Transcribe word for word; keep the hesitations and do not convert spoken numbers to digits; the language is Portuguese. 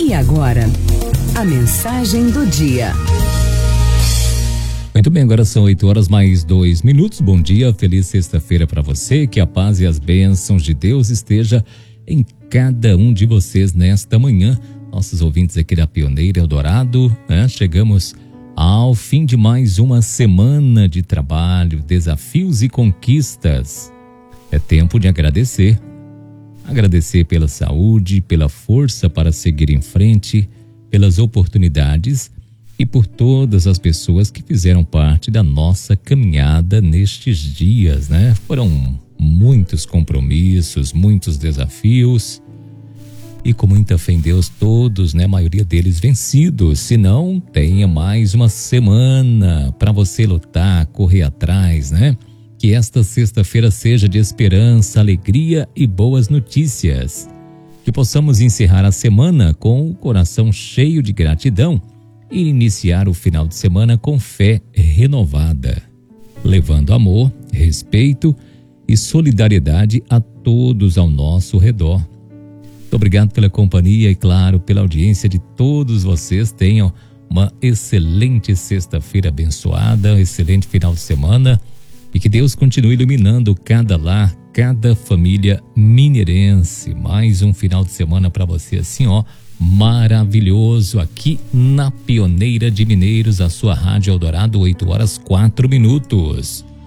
E agora, a mensagem do dia. Muito bem, agora são oito horas mais dois minutos. Bom dia, feliz sexta-feira para você. Que a paz e as bênçãos de Deus esteja em cada um de vocês nesta manhã. Nossos ouvintes aqui da Pioneira Eldorado, né? Chegamos ao fim de mais uma semana de trabalho, desafios e conquistas. É tempo de agradecer. Agradecer pela saúde, pela força para seguir em frente, pelas oportunidades e por todas as pessoas que fizeram parte da nossa caminhada nestes dias, né? Foram muitos compromissos, muitos desafios e com muita fé em Deus, todos, né? A maioria deles vencidos. Se não, tenha mais uma semana para você lutar, correr atrás, né? Que esta sexta-feira seja de esperança, alegria e boas notícias. Que possamos encerrar a semana com o coração cheio de gratidão e iniciar o final de semana com fé renovada, levando amor, respeito e solidariedade a todos ao nosso redor. Muito obrigado pela companhia e, claro, pela audiência de todos vocês. Tenham uma excelente sexta-feira abençoada, excelente final de semana e que Deus continue iluminando cada lar, cada família mineirense. Mais um final de semana para você assim, ó, maravilhoso aqui na Pioneira de Mineiros, a sua Rádio Eldorado, oito horas quatro minutos.